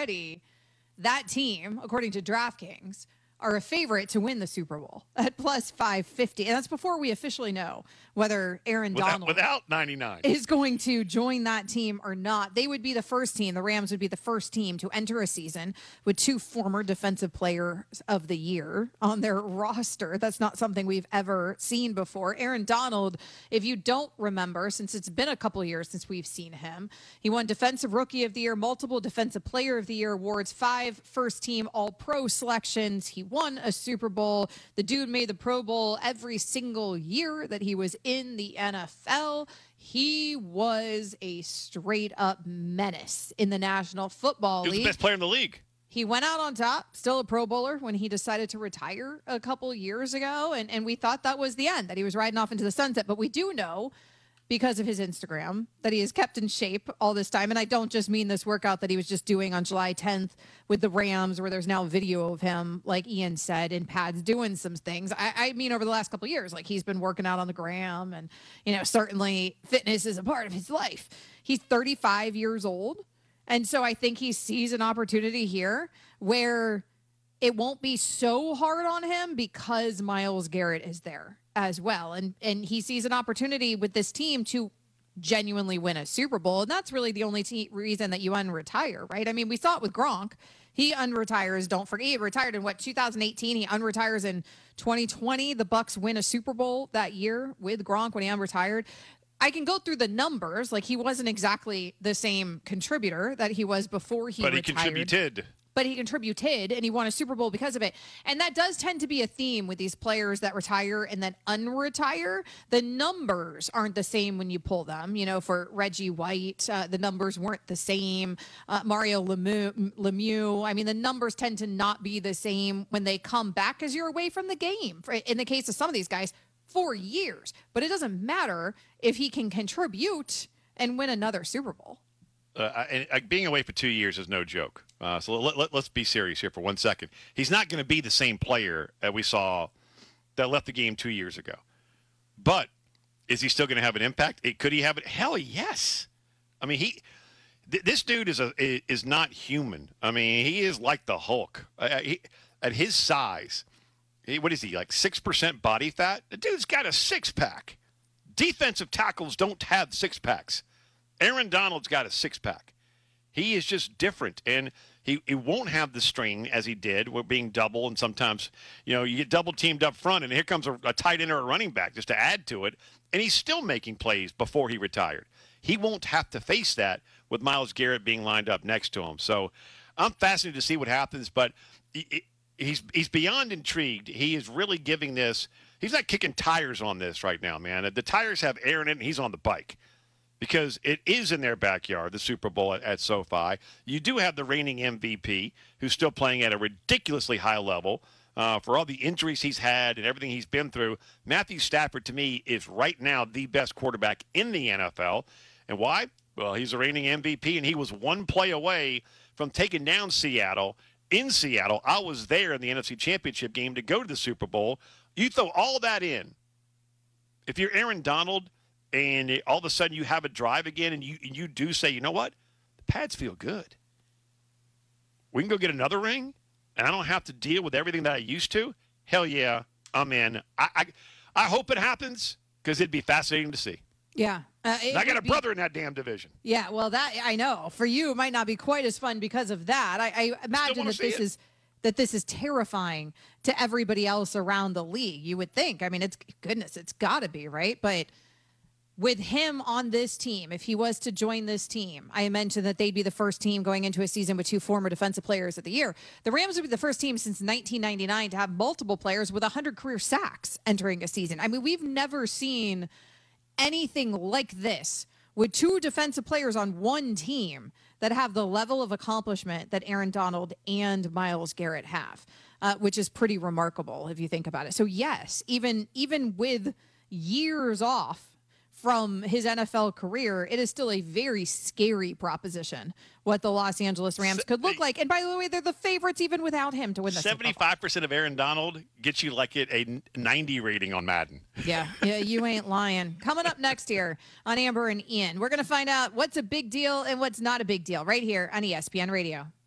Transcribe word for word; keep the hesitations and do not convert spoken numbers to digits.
already, that team, according to DraftKings, are a favorite to win the Super Bowl at plus five fifty. And that's before we officially know whether Aaron without, Donald without ninety-nine is going to join that team or not. They would be the first team, the Rams would be the first team to enter a season with two former defensive players of the year on their roster. That's not something we've ever seen before. Aaron Donald, if you don't remember, since it's been a couple of years since we've seen him, he won Defensive Rookie of the Year, multiple Defensive Player of the Year awards, five first team All-Pro selections. He won a Super Bowl. The dude made the Pro Bowl every single year that he was in the N F L. He was a straight up menace in the National Football League. He was the best player in the league. He went out on top, still a Pro Bowler, when he decided to retire a couple years ago. And, and we thought that was the end, that he was riding off into the sunset. But we do know, because of his Instagram, that he is kept in shape all this time. And I don't just mean this workout that he was just doing on July tenth with the Rams, where there's now video of him, like Ian said, in pads doing some things. I, I mean, over the last couple of years, like he's been working out on the gram, and, you know, certainly fitness is a part of his life. He's thirty-five years old. And so I think he sees an opportunity here where it won't be so hard on him because Myles Garrett is there as well. And and he sees an opportunity with this team to genuinely win a Super Bowl. And that's really the only te- reason that you unretire, right? I mean, we saw it with Gronk. He unretires. Don't forget, he retired in what, two thousand eighteen. He unretires in twenty twenty. The Bucs win a Super Bowl that year with Gronk when he unretired. I can go through the numbers. Like, he wasn't exactly the same contributor that he was before he but retired. But he contributed. But he contributed, and he won a Super Bowl because of it. And that does tend to be a theme with these players that retire and then unretire. The numbers aren't the same when you pull them. You know, for Reggie White, uh, the numbers weren't the same. Uh, Mario Lemieux, Lemieux, I mean, the numbers tend to not be the same when they come back because you're away from the game. In the case of some of these guys, four years. But it doesn't matter if he can contribute and win another Super Bowl. Uh, and uh, being away for two years is no joke. Uh, so let, let, let's be serious here for one second. He's not going to be the same player that we saw that left the game two years ago. But is he still going to have an impact? It, could he have it? Hell yes. I mean, he. Th- this dude is a is not human. I mean, he is like the Hulk. Uh, he, at his size, he, what is he, like six percent body fat? The dude's got a six-pack. Defensive tackles don't have six-packs. Aaron Donald's got a six-pack. He is just different, and he, he won't have the strain as he did with being double, and sometimes, you know, you get double-teamed up front, and here comes a, a tight end or a running back just to add to it, and he's still making plays before he retired. He won't have to face that with Myles Garrett being lined up next to him. So I'm fascinated to see what happens, but he, he's he's beyond intrigued. He is really giving this – he's not kicking tires on this right now, man. The tires have air in it, and he's on the bike. Because it is in their backyard, the Super Bowl at, at SoFi. You do have the reigning M V P, who's still playing at a ridiculously high level. Uh, for all the injuries he's had and everything he's been through, Matthew Stafford, to me, is right now the best quarterback in the N F L. And why? Well, he's a reigning M V P, and he was one play away from taking down Seattle. In Seattle, I was there in the N F C Championship game to go to the Super Bowl. You throw all that in. If you're Aaron Donald, and all of a sudden you have a drive again, and you and you do say, you know what? The pads feel good. We can go get another ring, and I don't have to deal with everything that I used to. Hell yeah, I'm in. I I, I hope it happens because it'd be fascinating to see. Yeah. Uh, I got a be, brother in that damn division. Yeah, well, that I know. For you, it might not be quite as fun because of that. I, I imagine that this it. is that this is terrifying to everybody else around the league. You would think. I mean, it's goodness, it's got to be, right? But with him on this team, if he was to join this team, I mentioned that they'd be the first team going into a season with two former defensive players of the year. The Rams would be the first team since nineteen ninety-nine to have multiple players with one hundred career sacks entering a season. I mean, we've never seen anything like this with two defensive players on one team that have the level of accomplishment that Aaron Donald and Myles Garrett have, uh, which is pretty remarkable if you think about it. So yes, even even with years off from his N F L career, it is still a very scary proposition what the Los Angeles Rams could look like. And by the way, they're the favorites even without him to win the seventy-five percent of Aaron Donald gets you like it a ninety rating on Madden. Yeah, yeah, you ain't lying. Coming up next here on Amber and Ian, we're going to find out what's a big deal and what's not a big deal right here on E S P N Radio.